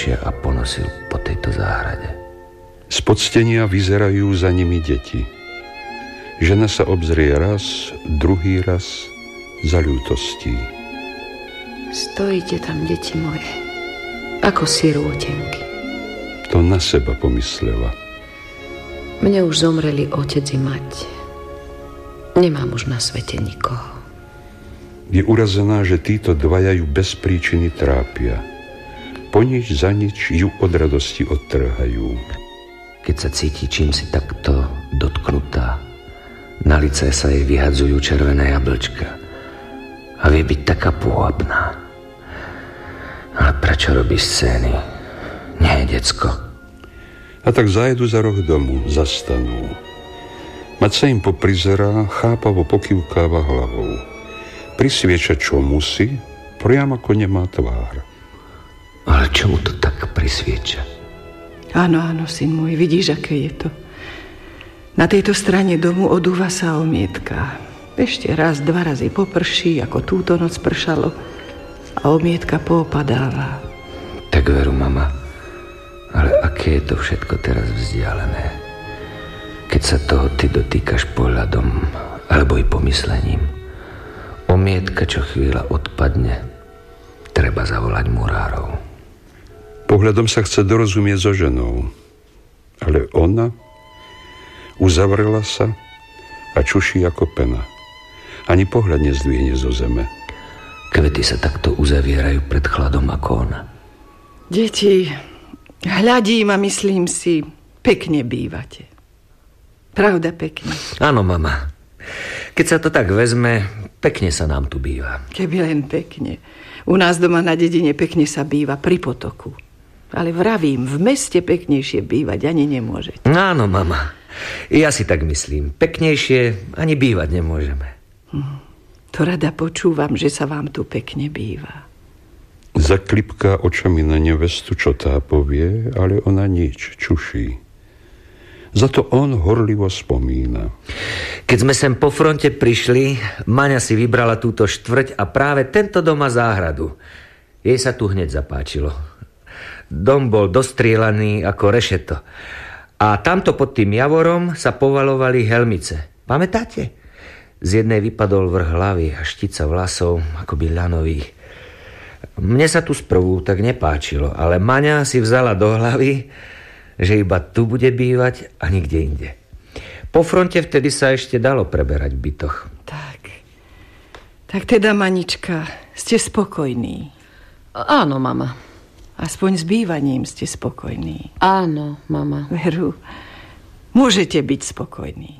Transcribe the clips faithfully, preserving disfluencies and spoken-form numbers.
oblečie a ponosil po tejto záhrade. Z podstenia vyzerajú za nimi deti. Žena sa obzrie raz, druhý raz za ľútostí. Stojíte tam, deti moje, ako sirôtenky. To na seba pomyslela. Mne už zomreli otec i mať. Nemám už na svete nikoho. Je urazená, že títo dvaja ju bez príčiny trápia. Po nič za nič ju od radosti odtrhajú. Keď sa cíti čím si takto dotknutá, na lice sa jej vyhadzujú červené jablčka a vie byť taká pôvabná. Ale prečo robí scény? Nie, decko. A tak zajedu za roh domu, zastanú. Mať sa im poprizerá, chápavo pokývkáva hlavou. Prisvieča, čo musí, priam ako nemá tvár. Ale čo mu to tak prisvieča? Áno, áno, syn môj, vidíš, aké je to. Na tejto strane domu odúva sa omietka. Ešte raz, dva razy poprší, ako túto noc pršalo, a omietka poopadáva. Tak veru, mama, ale aké je to všetko teraz vzdialené. Keď sa toho ty dotýkaš pohľadom, alebo i pomyslením. Omietka, čo chvíľa odpadne, treba zavolať murárov. Pohľadom sa chce dorozumieť so ženou, ale ona uzavrela sa a čuší ako pena. Ani pohľad nezdvihne zo zeme. Kvety sa takto uzavierajú pred chladom ako ona. Deti, hľadím a myslím si, pekne bývate. Pravda, pekne. Áno, mama. Keď sa to tak vezme, pekne sa nám tu býva. Keby len pekne. U nás doma na dedine pekne sa býva pri potoku. Ale vravím, v meste peknejšie bývať ani nemôžete. Áno, mama. Ja si tak myslím. Peknejšie ani bývať nemôžeme. Hm. To rada počúvam, že sa vám tu pekne býva. Zaklipká očami na nevestu, čo tá povie, ale ona nič, čuší. Za to on horlivo spomína. Keď sme sem po fronte prišli, Maňa si vybrala túto štvrť a práve tento dom a záhradu. Jej sa tu hneď zapáčilo. Dom bol dostrielaný ako rešeto. A tamto pod tým javorom sa povalovali helmice. Pamätáte? Z jednej vypadol vrch hlavy a štica vlasov, akoby ľanových. Mne sa tu sprvu tak nepáčilo, ale Maňa si vzala do hlavy, že iba tu bude bývať a nikde inde. Po fronte vtedy sa ešte dalo preberať v bytoch. Tak. Tak teda, Manička, ste spokojní? Áno, mama. Aspoň s bývaním ste spokojní. Áno, mama. Veru, môžete byť spokojní.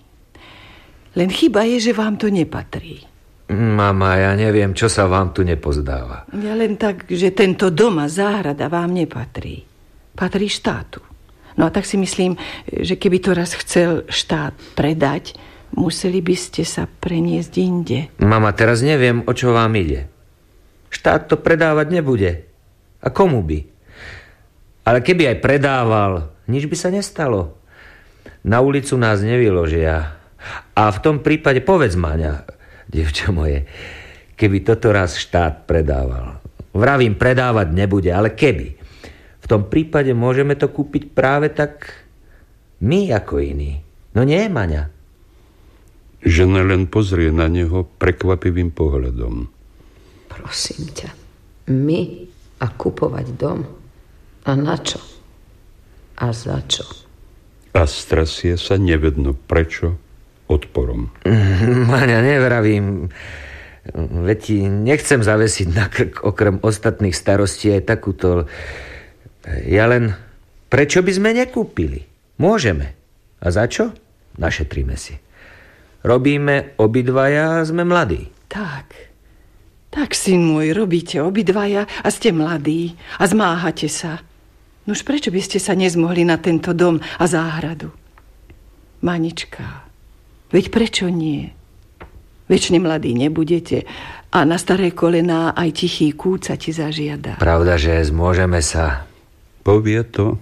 Len chyba je, že vám to nepatrí. Mama, ja neviem, čo sa vám tu nepozdáva. Ja len tak, že tento dom a záhrada vám nepatrí. Patrí štátu. No a tak si myslím, že keby to raz chcel štát predať, museli by ste sa preniesť inde. Mama, teraz neviem, o čo vám ide. Štát to predávať nebude. A komu by? Ale keby aj predával, nič by sa nestalo. Na ulicu nás nevyložia. A v tom prípade povedz, Maňa, dievča moje, keby toto raz štát predával. Vravím, predávať nebude, ale keby. V tom prípade môžeme to kúpiť práve tak my ako iní. No nie, Maňa? Žena len pozrie na neho prekvapivým pohľadom. Prosím ťa, my a kupovať dom? A na čo? A za čo? A strasie sa nevedno prečo odporom. Maňa, nevravím. Veď ti nechcem zavesiť na krk okrem ostatných starostí aj takúto. Ja len, prečo by sme nekúpili? Môžeme. A za čo? Našetríme si. Robíme obidvaja a sme mladí. Tak. Tak, syn môj, robíte obidvaja a ste mladí a zmáhate sa. Nož prečo by ste sa nezmohli na tento dom a záhradu? Manička, veď prečo nie? Večne mladí nebudete a na staré kolená aj tichý kúca ti zažiada. Pravda, že zmôžeme sa. Povie to,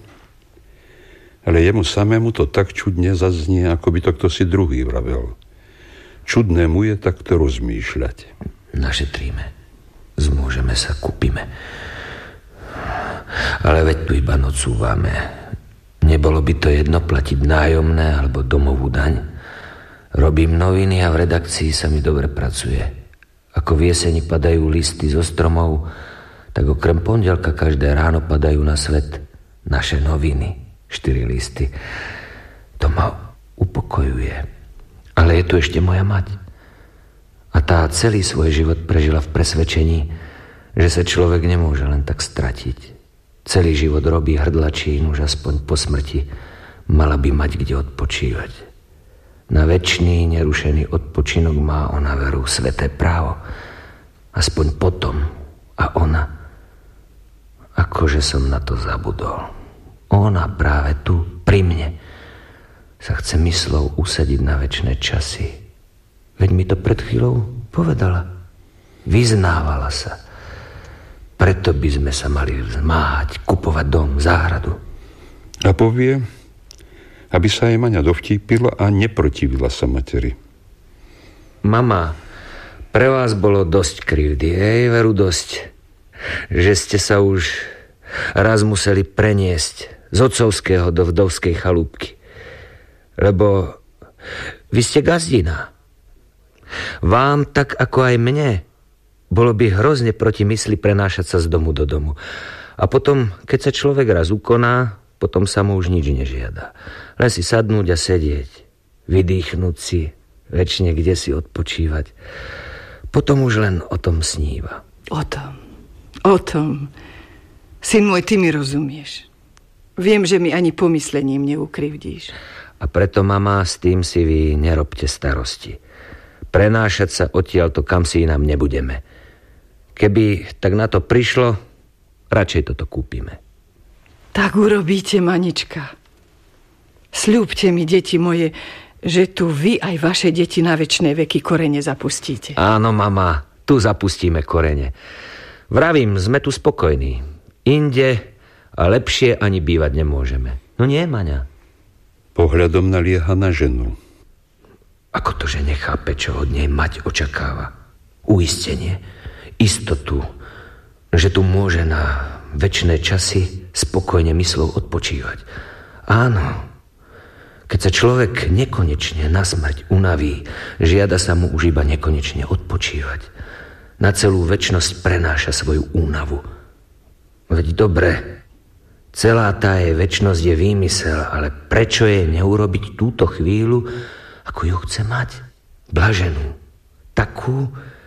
ale jemu samému to tak čudne zaznie, ako by to kto si druhý vravel. Čudné mu je takto rozmýšľať. Našetríme. Zmôžeme sa, kúpime. Ale veď tu iba nocúvame. Nebolo by to jedno platiť nájomné alebo domovú daň. Robím noviny a v redakcii sa mi dobre pracuje. Ako v jeseni padajú listy zo stromov, tak okrem pondelka každé ráno padajú na svet naše noviny, štyri listy. To ma upokojuje. Ale je tu ešte moja mať. A tá celý svoj život prežila v presvedčení, že sa človek nemôže len tak stratiť. Celý život robí hrdlačín, už aspoň po smrti mala by mať kde odpočívať. Na večný, nerušený odpočinok má ona veru sveté právo. Aspoň potom. A ona, akože som na to zabudol. Ona práve tu, pri mne, sa chce myslou usadiť na večné časy. Veď mi to pred chvíľou povedala. Vyznávala sa. Preto by sme sa mali zmáhať, kupovať dom, záhradu. A povie, aby sa jej Maňa dovtípila a neprotivila sa materi. Mama, pre vás bolo dosť krivdy, hej, veru dosť. Že ste sa už raz museli preniesť z otcovského do vdovskej chalúbky. Lebo vy ste gazdina. Vám, tak ako aj mne, bolo by hrozne proti mysli prenášať sa z domu do domu. A potom, keď sa človek raz ukoná, potom sa mu už nič nežiada. Len si sadnúť a sedieť, vydýchnúť si, večne kde si odpočívať. Potom už len o tom sníva. O tom, o tom. Syn môj, ty mi rozumieš. Viem, že mi ani pomyslením neukrivdíš. A preto, mama, s tým si vy nerobte starosti. Prenášať sa odtiaľto kam si nám nebudeme. Keby tak na to prišlo, radšej toto kúpime. Tak urobíte, Manička. Sľúbte mi, deti moje, že tu vy aj vaše deti na večné veky korene zapustíte. Áno, mama, tu zapustíme korene. Vravím, sme tu spokojní. Inde a lepšie ani bývať nemôžeme. No nie, Maňa? Pohľadom nalieha na ženu. Ako to, že nechápe, čo od nej mať očakáva? Uistenie, istotu, že tu môže na večné časy spokojne myslou odpočívať. Áno, keď sa človek nekonečne na smrť unaví, žiada sa mu už iba nekonečne odpočívať. Na celú večnosť prenáša svoju únavu. Veď dobre, celá tá jej večnosť je výmysel, ale prečo jej neurobiť túto chvíľu, ako ju chce mať? Blaženú. Takú,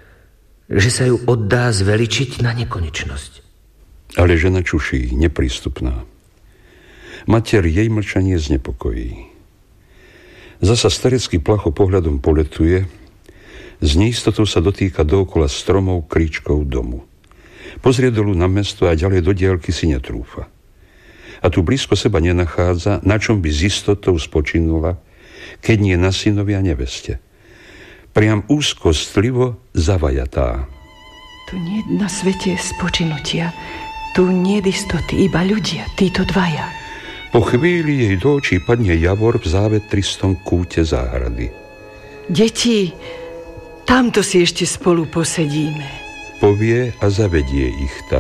že sa ju oddá zveličiť na nekonečnosť. Ale žena čuší, neprístupná. Mater jej mlčanie znepokojí. Zasa starecký placho pohľadom poletuje, z neistotou sa dotýka dookola stromov kríčkov domu. Pozrie dolu na mesto a ďalej do diaľky si netrúfa. A tu blízko seba nenachádza, na čom by s istotou spočinula, keď nie na synovi a neveste. Priam úzkostlivo zavajatá. Tu nie na svete spočinutia, tu nie istoty, iba ľudia, títo dvaja. Po chvíli jej do očí padne javor v závetristom kúte záhrady. Deti, tamto si ešte spolu posedíme. Povie a zavedie ich ta.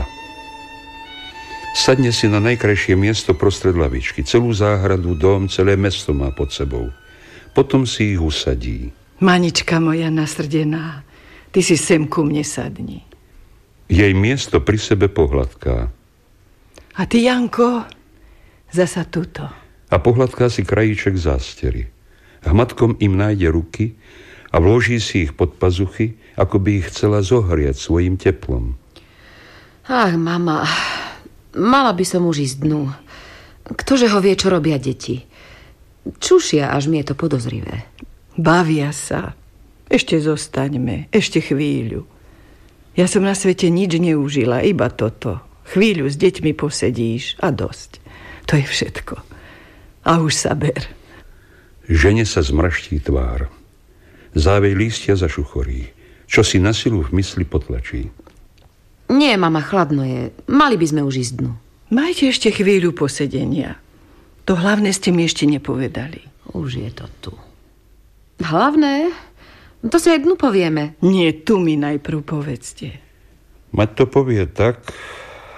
Sadne si na najkrajšie miesto prostred lavičky. Celú záhradu, dom, celé mesto má pod sebou. Potom si ich usadí. Manička moja nasrdená, ty si sem ku mne sadni. Jej miesto pri sebe pohľadká. A ty, Janko, zasa tuto. A pohľadká si krajíček zástery. Hmatkom im nájde ruky a vloží si ich pod pazuchy, ako by ich chcela zohriať svojim teplom. Ach, mama, mala by som už ísť dnu. Ktože ho vie, čo robia deti? Čušia, až mi je to podozrivé. Bavia sa. Ešte zostaňme, ešte chvíľu. Ja som na svete nič neužila, iba toto. Chvíľu s deťmi posedíš a dosť. To je všetko. A už sa ber. Žene sa zmraští tvár. Závej lístia zašuchorí. Čo si na silu v mysli potlačí. Nie, mama, chladno je. Mali by sme už ísť dnu. Majte ešte chvíľu posedenia. To hlavné ste mi ešte nepovedali. Už je to tu. Hlavné? To si aj dnu povieme. Nie, tu mi najprv povedzte. Mať to povie tak,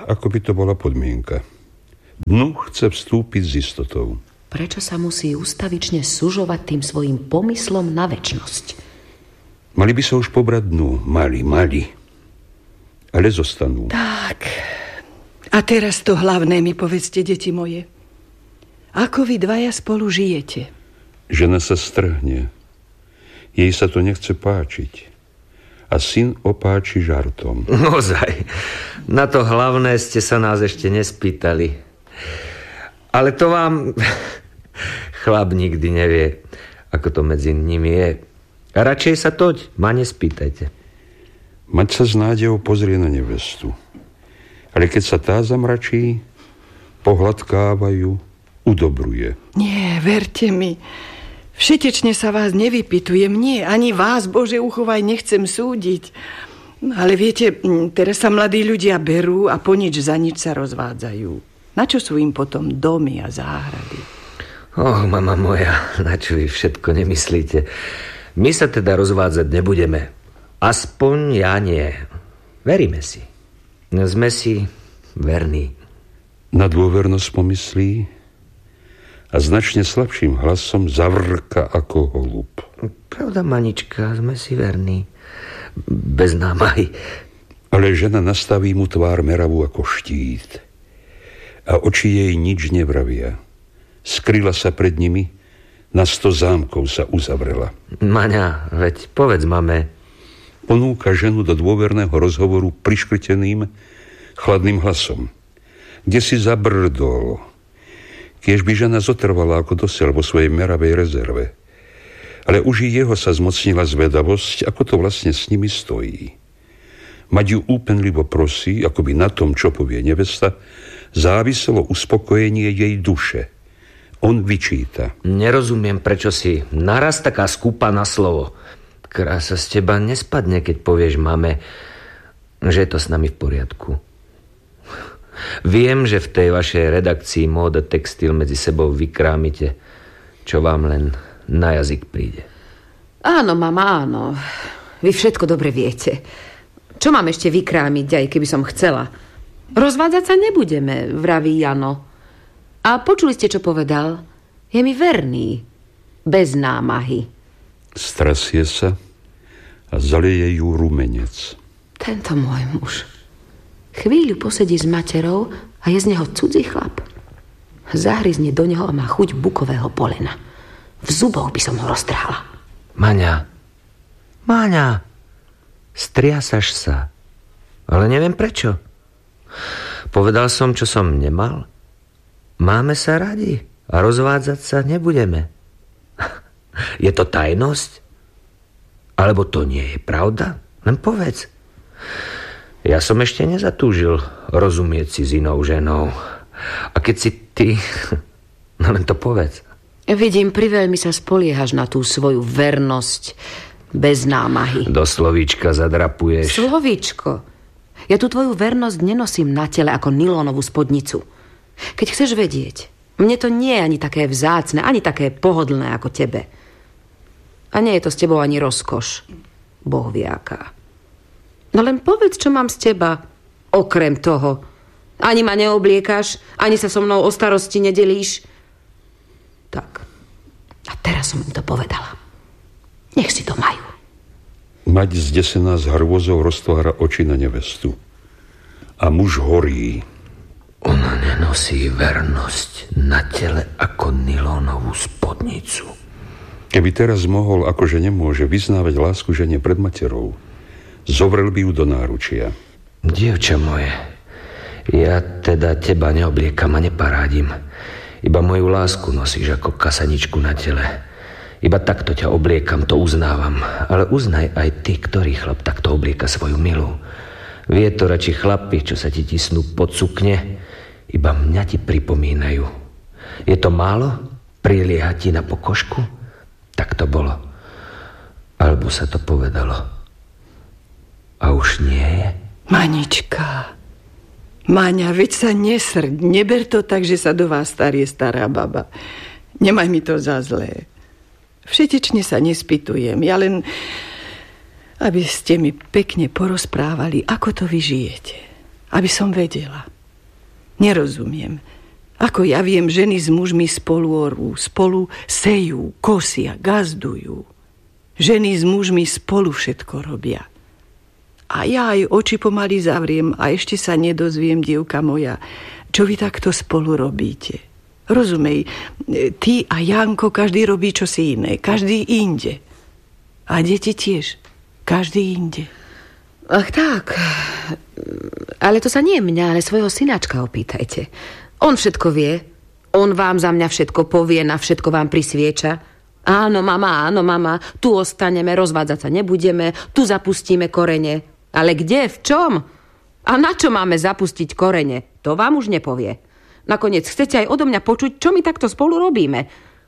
ako by to bola podmienka. Dnu chce vstúpiť s istotou. Prečo sa musí ustavične sužovať tým svojim pomyslom na večnosť? Mali by sa už pobrať dnu. Mali, mali. Ale zostanú. Tak. A teraz to hlavné mi povedzte, deti moje. Ako vy dvaja spolu žijete? Žena sa strhne. Jej sa to nechce páčiť. A syn opáči žartom. Ozaj. Na to hlavné ste sa nás ešte nespýtali. Ale to vám chlap nikdy nevie, ako to medzi nimi je. A radšej sa toď, ma nespýtajte. Mať sa s nádejou pozrie na nevestu. Ale keď sa tá zamračí, pohľadkávajú, udobruje. Nie, verte mi. Všetečne sa vás nevypytujem. Nie, ani vás, Bože, uchovaj, nechcem súdiť. Ale viete, teraz sa mladí ľudia berú a po nič za nič sa rozvádzajú. Na čo sú im potom domy a záhrady? Och, mama moja, na čo vy všetko nemyslíte? My sa teda rozvádzať nebudeme. Aspoň ja nie. Veríme si. Sme si verní. Na dôvernosť pomyslí a značne slabším hlasom zavrka ako holub. Pravda, Manička, sme si verní. Bez námahy. Ale žena nastaví mu tvár meravú ako štít. A oči jej nič nevravia. Skryla sa pred nimi, na sto zámkov sa uzavrela. Maňa, veď povedz mame. Ponúka ženu do dôverného rozhovoru priškrteným, chladným hlasom. Kde si zabrdol? Kiež by žena zotrvala ako dosiaľ vo svojej meravej rezerve. Ale už i jeho sa zmocnila zvedavosť, ako to vlastne s nimi stojí. Mať ju úpenlivo prosí, ako by na tom, čo povie nevesta, záviselo uspokojenie jej duše. On vyčíta. Nerozumiem, prečo si naraz taká skúpa na slovo. Krása z teba nespadne, keď povieš mame, že je to s nami v poriadku. Viem, že v tej vašej redakcii móda textil medzi sebou vykrάμite, čo vám len na jazyk príde. Áno, mama, áno. Vy všetko dobre viete. Čo mám ešte vykrámiť, aj keby som chcela? Rozvádzať sa nebudeme, vraví Jano. A počuli ste, čo povedal? Je mi verný. Bez námahy. Strasie sa a zalieje ju rumenec. Tento môj muž. Chvíľu posedí s materou a je z neho cudzí chlap. Zahryzne do neho a má chuť bukového polena. V zuboch by som ho roztrhala. Maňa, Maňa, striasaš sa. Ale neviem prečo. Povedal som, čo som nemal. Máme sa radi a rozvádzať sa nebudeme. Je to tajnosť? Alebo to nie je pravda? Len povedz. Ja som ešte nezatúžil rozumieť si s inou ženou. A keď si ty... No len to povedz. Vidím, priveľmi sa spoliehaš na tú svoju vernosť bez námahy. Do slovíčka zadrapuješ. Slovíčko. Ja tú tvoju vernosť nenosím na tele ako nylónovú spodnicu. Keď chceš vedieť, mne to nie je ani také vzácne, ani také pohodlné ako tebe. A nie je to s tebou ani rozkoš. Boh vie aká. No len povedz, čo mám z teba. Okrem toho. Ani ma neobliekaš, ani sa so mnou o starosti nedelíš. Tak. A teraz som im to povedala. Nech si to majú. Mať zdesená z hrôzou roztvára oči na nevestu. A muž horí. Ona nenosí vernosť na tele ako nylónovú spodnicu. Keby teraz mohol, akože nemôže, vyznávať lásku žene pred materou, zovrel by ju do náručia. Dievča moje, ja teda teba neobliekam a neparádim. Iba moju lásku nosíš ako kasaničku na tele. Iba takto ťa obliekam, to uznávam. Ale uznaj aj ty, ktorý chlap takto oblieka svoju milú. Vie to radši chlapi, čo sa ti tisnú pod sukne, iba mňa ti pripomínajú. Je to málo? Prilieha ti na pokožku? Tak to bolo. Alebo sa to povedalo. A už nie je? Manička, Maňa, veď sa nesrď. Neber to tak, že sa do vás starie stará baba. Nemaj mi to za zlé. Všetečne sa nespýtujem. Ja len, aby ste mi pekne porozprávali, ako to vy žijete. Aby som vedela. Nerozumiem. Ako ja viem, ženy s mužmi spolu orú, spolu sejú, kosia, gazdujú. Ženy s mužmi spolu všetko robia. A ja aj oči pomaly zavriem a ešte sa nedozviem, dievka moja, čo vy takto spolu robíte. Rozumej, ty a Janko, každý robí čosi iné, každý inde. A deti tiež, každý inde. Ach tak, ale to sa nie mňa, ale svojho synáčka opýtajte. On všetko vie, on vám za mňa všetko povie, na všetko vám prisvieča. Áno, mama, áno, mama, tu ostaneme, rozvádzať sa nebudeme, tu zapustíme korene. Ale kde, v čom? A na čo máme zapustiť korene? To vám už nepovie. Nakoniec chcete aj odo mňa počuť, čo my takto spolu robíme.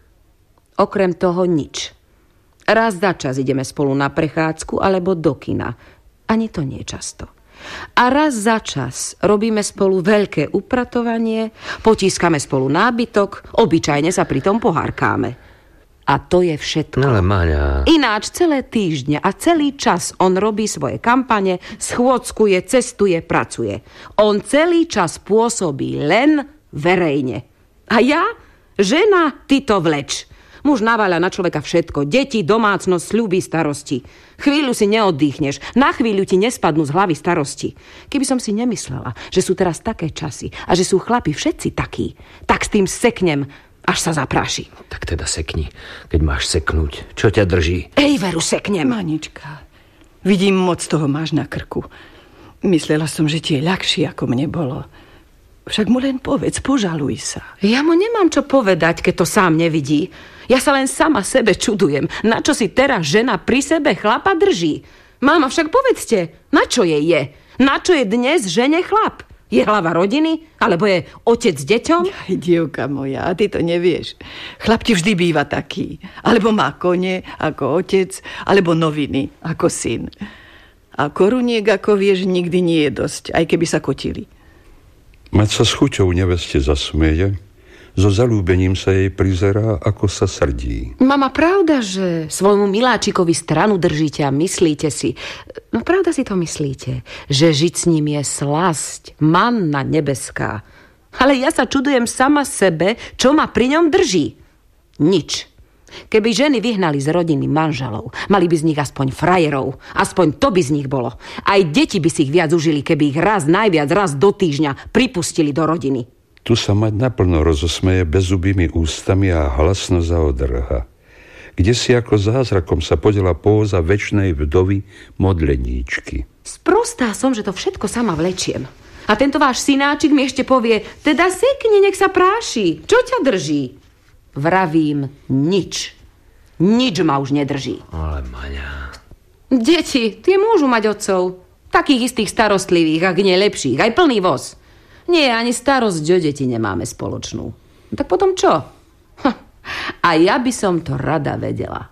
Okrem toho nič. Raz za čas ideme spolu na prechádzku alebo do kina. Ani to nie často. A raz za čas robíme spolu veľké upratovanie, potískame spolu nábytok, obyčajne sa pritom pohárkáme. A to je všetko. No ale Maňa... Ináč celé týždne a celý čas on robí svoje kampane, schôdzkuje, cestuje, pracuje. On celý čas pôsobí len verejne. A ja? Žena, ty to vleč. Muž naváľa na človeka všetko. Deti, domácnosť, sľuby, starosti. Chvíľu si neoddýchneš. Na chvíľu ti nespadnú z hlavy starosti. Keby som si nemyslela, že sú teraz také časy a že sú chlapi všetci takí, tak s tým seknem, až sa zapráši. Tak teda sekni, keď máš seknúť. Čo ťa drží? Ej, veru, seknem. Manička, vidím, moc toho máš na krku. Myslela som, že ti je ľahšie, ako mne bolo. Však mu len povedz, požaluj sa. Ja mu nemám čo povedať, keď to sám nevidí. Ja sa len sama sebe čudujem, na čo si teraz žena pri sebe chlapa drží. Máma, však povedzte, na čo jej je? Na čo je dnes žene chlap? Je hlava rodiny? Alebo je otec s deťom? Aj, dievka moja, a ty to nevieš. Chlap ti vždy býva taký. Alebo má kone ako otec, alebo noviny ako syn. A koruniek, ako vieš, nikdy nie je dosť, aj keby sa kotili. Mať sa s chuťou neveste zasmieje, so zalúbením sa jej prizerá, ako sa srdí. Mama, pravda, že svojmu miláčikovi stranu držíte a myslíte si, no pravda si to myslíte, že žiť s ním je slasť, manna nebeská. Ale ja sa čudujem sama sebe, čo ma pri ňom drží. Nič. Keby ženy vyhnali z rodiny manželov, mali by z nich aspoň frajerov, aspoň to by z nich bolo. Aj deti by si ich viac užili, keby ich raz, najviac raz do týždňa pripustili do rodiny. Tu sa mať naplno rozosmeje bezzubými ústami a hlasno zaodrha. Kde si ako zázrakom sa podela póza večnej vdovy modleníčky. Sprostá som, že to všetko sama vlečiem. A tento váš synáčik mi ešte povie, teda sekni, nech sa práši. Čo ťa drží? Vravím, nič. Nič ma už nedrží. Ale Maňa... Deti, tie môžu mať otcov. Takých istých starostlivých, ak nie lepších. Aj plný voz. Nie, ani starosť o deti nemáme spoločnú. Tak potom čo? Ha, a ja by som to rada vedela.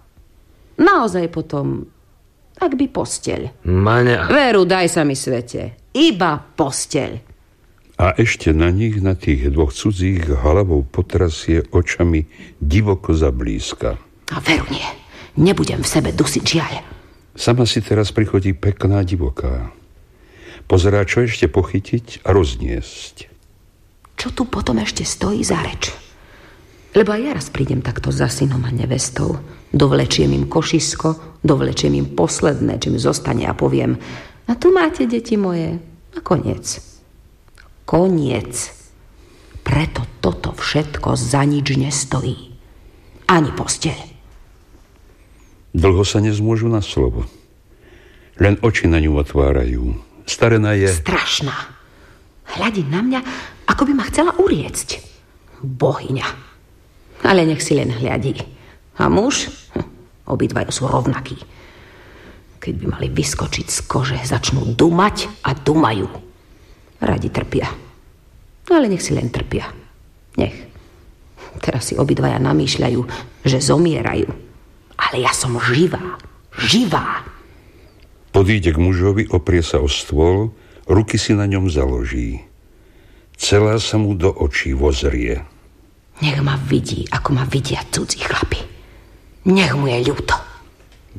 Naozaj potom, ak by posteľ. Maňa... Veru, daj sa mi svete. Iba posteľ. A ešte na nich, na tých dvoch cudzích, hlavou potrasie očami divoko zablízka. A veru nie. Nebudem v sebe dusiť žiaľ. Sama si teraz prichodí pekná divoká. Pozerá, čo ešte pochytiť a rozniesť. Čo tu potom ešte stojí za reč? Lebo aj ja raz prídem takto za synom a nevestou. Dovlečiem im košisko, dovlečiem im posledné, čím zostane a poviem, a tu máte, deti moje, a koniec. Koniec. Preto toto všetko za nič nestojí. Ani posteľ. Dlho sa nezmôžu na slovo. Len oči na ňu otvárajú. Starená je... Strašná. Hľadí na mňa, ako by ma chcela uriecť. Bohyňa. Ale nech si len hľadí. A muž? Hm, obidvajú sú rovnakí. Keď by mali vyskočiť z kože, začnú dumať a dumajú. Radi trpia. Ale nech si len trpia. Nech. Teraz si obidvaja namýšľajú, že zomierajú. Ale ja som živá. Živá. Podíde k mužovi, oprie sa o stôl, ruky si na ňom založí. Celá sa mu do očí vozrie. Nech ma vidí, ako ma vidia cudzí chlapi. Nech mu je ľúto.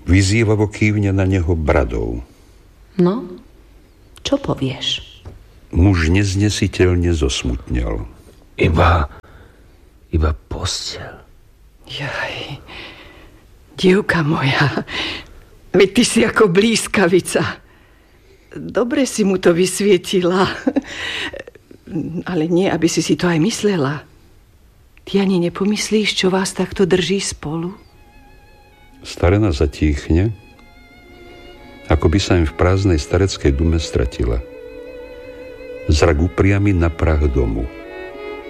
Vyzývavo kývne na neho bradou. No, čo povieš? Muž neznesiteľne zosmutnel. Iba, iba posteľ. Jaj, dievka moja, veď ty si ako blískavica. Dobre si mu to vysvietila. Ale nie, aby si si to aj myslela. Ty ani nepomyslíš, čo vás takto drží spolu? Starena zatíchne, ako by sa im v prázdnej stareckej dume stratila. Zrak upriami na prah domu.